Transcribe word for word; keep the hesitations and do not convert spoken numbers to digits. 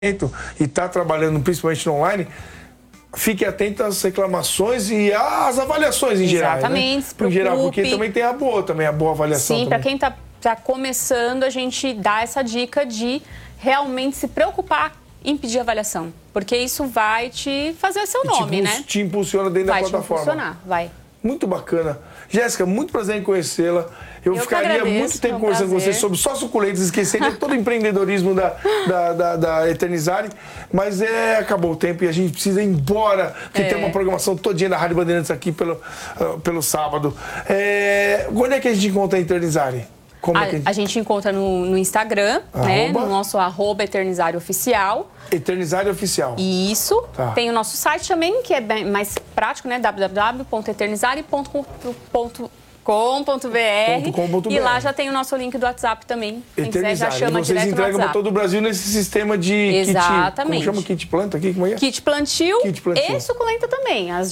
e está trabalhando principalmente no online, fique atento às reclamações e às avaliações em geral. Exatamente, né? se preocupe. Em geral, porque também tem a boa, também a boa avaliação. Sim, para quem está tá começando, a gente dá essa dica de realmente se preocupar em pedir avaliação, porque isso vai te fazer seu e nome, te, né? Te impulsiona dentro vai da plataforma. Vai te impulsionar, vai. Muito bacana. Jéssica, muito prazer em conhecê-la. Eu, eu ficaria agradeço, muito tempo é um conversando com prazer. você sobre só suculentas, esquecendo todo o empreendedorismo da, da, da, da Eternizare, mas é, acabou o tempo e a gente precisa ir embora, porque é. tem uma programação todinha da Rádio Bandeirantes aqui pelo, uh, pelo sábado. É, onde é que a gente encontra a Eternizare? Como a, é que a, gente... a gente encontra no, no Instagram, arroba? né? No nosso arroba Eternizare Oficial. Eternizare Oficial. Isso. Tá. Tem o nosso site também, que é bem mais prático, né? w w w ponto eternizare ponto com ponto b r. E lá já tem o nosso link do WhatsApp também. Quem quiser já chama e vocês direto no entregam para WhatsApp. todo o Brasil nesse sistema de Exatamente. kit... Como chama? Kit planta aqui? Como é? Kit plantio, Kit plantio. E suculenta também. As